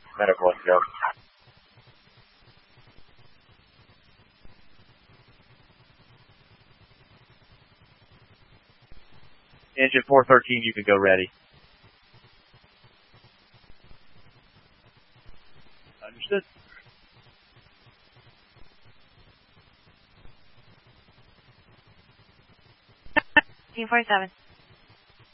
Medical, let's go. Engine 413, you can go ready. Understood. Team 47.